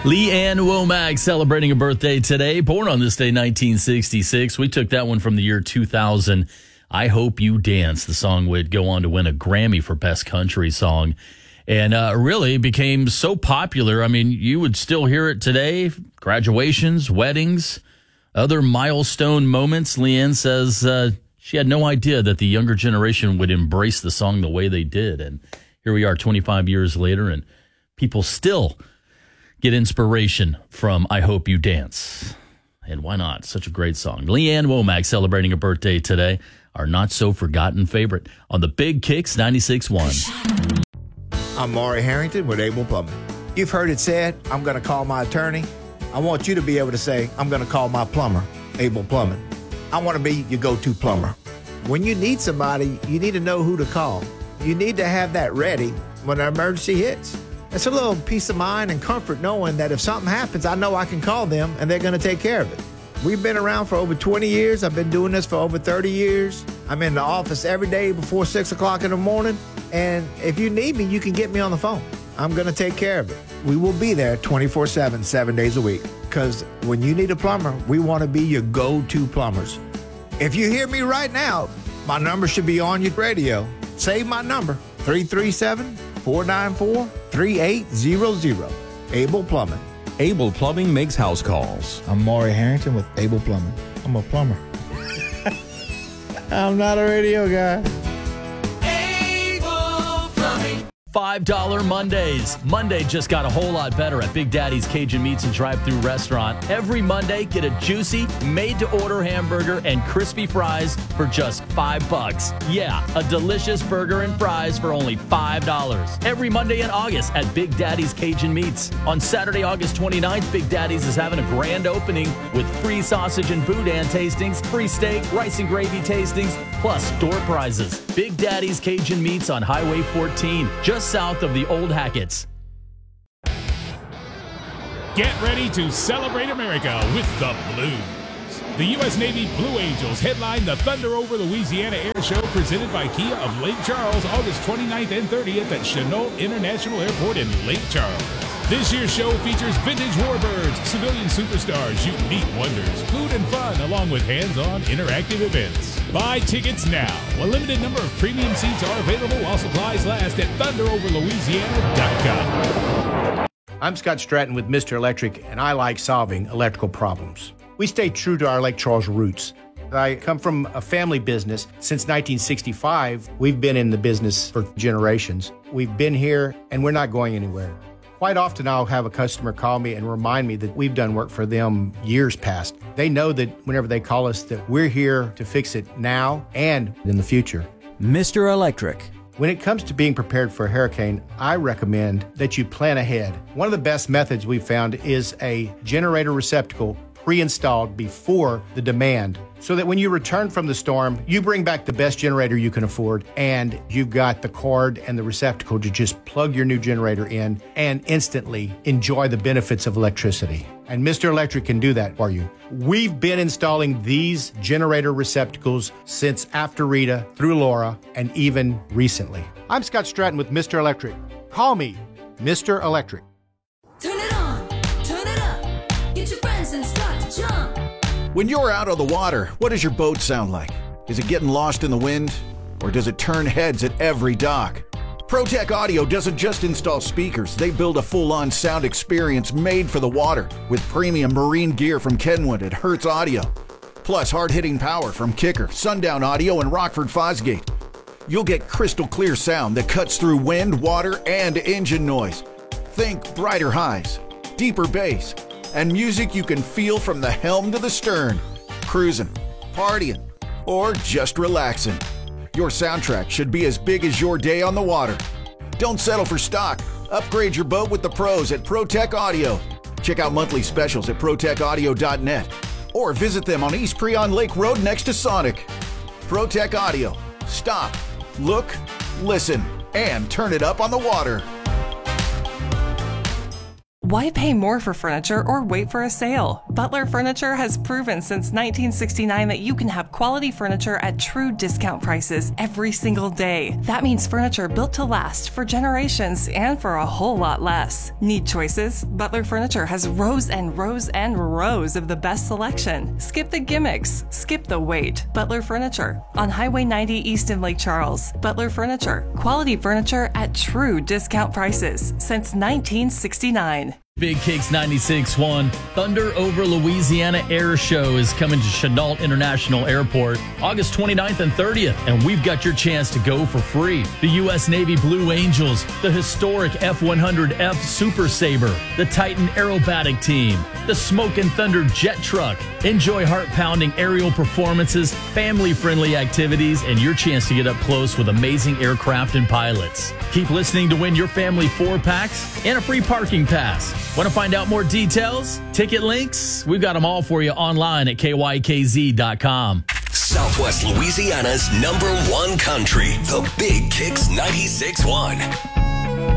Leanne Womack celebrating a birthday today. Born on this day, 1966. We took that one from the year 2000. I Hope You Dance. The song would go on to win a Grammy for Best Country Song. And really became so popular. I mean, you would still hear it today. Graduations, weddings, other milestone moments. Leanne says she had no idea that the younger generation would embrace the song the way they did. And here we are 25 years later, and people still get inspiration from I Hope You Dance. And why not? Such a great song. Leanne Womack celebrating a birthday today. Our not-so-forgotten favorite on the Big Kicks 96.1. I'm Maury Harrington with Able Plumbing. You've heard it said, I'm going to call my attorney. I want you to be able to say, I'm going to call my plumber, Able Plumbing. I want to be your go-to plumber. When you need somebody, you need to know who to call. You need to have that ready when an emergency hits. It's a little peace of mind and comfort knowing that if something happens, I know I can call them and they're going to take care of it. We've been around for over 20 years. I've been doing this for over 30 years. I'm in the office every day before 6 o'clock in the morning. And if you need me, you can get me on the phone. I'm going to take care of it. We will be there 24/7, 7 days a week. Because when you need a plumber, we want to be your go-to plumbers. If you hear me right now, my number should be on your radio. Save my number, 337-494-3800. Able Plumbing. Able Plumbing makes house calls. I'm Maury Harrington with Able Plumbing. I'm a plumber. I'm not a radio guy. $5 Mondays. Monday just got a whole lot better at Big Daddy's Cajun Meats and Drive-Thru Restaurant. Every Monday, get a juicy, made-to-order hamburger and crispy fries for just $5. Yeah, a delicious burger and fries for only $5. Every Monday in August at Big Daddy's Cajun Meats. On Saturday, August 29th, Big Daddy's is having a grand opening with free sausage and boudin tastings, free steak, rice and gravy tastings, plus door prizes. Big Daddy's Cajun Meats on Highway 14, just south of the Old Hackett's. Get ready to celebrate America with the Blues. The U.S. Navy Blue Angels headline the Thunder Over Louisiana Air Show presented by Kia of Lake Charles August 29th and 30th at Chennault International Airport in Lake Charles. This year's show features vintage warbirds, civilian superstars, unique wonders, food and fun, along with hands-on interactive events. Buy tickets now. A limited number of premium seats are available while supplies last at thunderoverlouisiana.com. I'm Scott Stratton with Mr. Electric, and I like solving electrical problems. We stay true to our Lake Charles roots. I come from a family business. Since 1965, we've been in the business for generations. We've been here, and we're not going anywhere. Quite often, I'll have a customer call me and remind me that we've done work for them years past. They know that whenever they call us that we're here to fix it now and in the future. Mr. Electric. When it comes to being prepared for a hurricane, I recommend that you plan ahead. One of the best methods we've found is a generator receptacle pre-installed before the demand, so that when you return from the storm, you bring back the best generator you can afford, and you've got the cord and the receptacle to just plug your new generator in and instantly enjoy the benefits of electricity. And Mr. Electric can do that for you. We've been installing these generator receptacles since after Rita, through Laura, and even recently. I'm Scott Stratton with Mr. Electric. Call me Mr. Electric. Turn it on, turn it up, get your friends and start to jump. When you're out on the water, what does your boat sound like? Is it getting lost in the wind? Or does it turn heads at every dock? ProTech Audio doesn't just install speakers, they build a full-on sound experience made for the water with premium marine gear from Kenwood and Hertz Audio. Plus hard-hitting power from Kicker, Sundown Audio, and Rockford Fosgate. You'll get crystal clear sound that cuts through wind, water, and engine noise. Think brighter highs, deeper bass, and music you can feel from the helm to the stern. Cruising, partying, or just relaxing. Your soundtrack should be as big as your day on the water. Don't settle for stock. Upgrade your boat with the pros at ProTech Audio. Check out monthly specials at protechaudio.net or visit them on East Creon Lake Road next to Sonic. ProTech Audio. Stop, look, listen, and turn it up on the water. Why pay more for furniture or wait for a sale? Butler Furniture has proven since 1969 that you can have quality furniture at true discount prices every single day. That means furniture built to last for generations and for a whole lot less. Need choices? Butler Furniture has rows and rows and rows of the best selection. Skip the gimmicks. Skip the wait. Butler Furniture on Highway 90 East in Lake Charles. Butler Furniture. Quality furniture at true discount prices since 1969. Big Kicks 96.1 Thunder Over Louisiana Air Show is coming to Chenault International Airport August 29th and 30th, and we've got your chance to go for free. The U.S. Navy Blue Angels, the historic F-100F Super Sabre, the Titan Aerobatic Team, the Smoke and Thunder Jet Truck. Enjoy heart-pounding aerial performances, family-friendly activities, and your chance to get up close with amazing aircraft and pilots. Keep listening to win your family 4-packs and a free parking pass. Want to find out more details? Ticket links? We've got them all for you online at kykz.com. Southwest Louisiana's #1 country, the Big Kicks 96.1.